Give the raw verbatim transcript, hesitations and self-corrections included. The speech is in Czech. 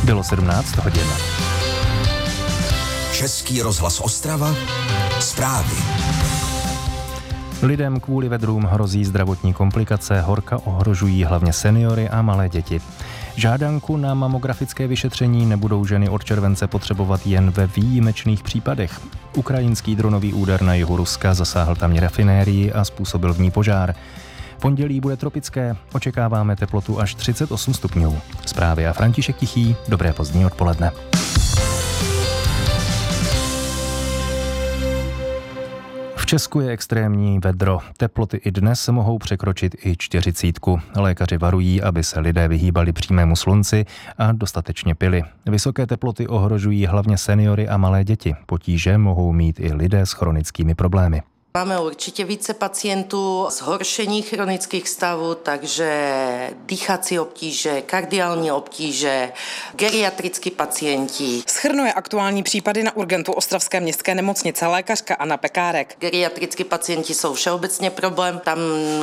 Bylo sedmnáct hodin. Český rozhlas Ostrava, zprávy. Lidem kvůli vedrům hrozí zdravotní komplikace, horka ohrožují hlavně seniory a malé děti. Žádanku na mamografické vyšetření nebudou ženy od července potřebovat jen ve výjimečných případech. Ukrajinský dronový úder na jihu Ruska zasáhl tamní rafinérii a způsobil v ní požár. Pondělí bude tropické, očekáváme teplotu až třicet osm stupňů. Zprávy a František Tichý, dobré pozdní odpoledne. V Česku je extrémní vedro. Teploty i dnes mohou překročit i čtyřicítku. Lékaři varují, aby se lidé vyhýbali přímému slunci a dostatečně pili. Vysoké teploty ohrožují hlavně seniory a malé děti. Potíže mohou mít i lidé s chronickými problémy. Máme určitě více pacientů zhoršení chronických stavů, takže dýchací obtíže, kardiální obtíže, geriatrický pacienti. Shrnuje aktuální případy na urgentu Ostravské městské nemocnice lékařka Anna Pekárek. Geriatrický pacienti jsou všeobecně problém, tam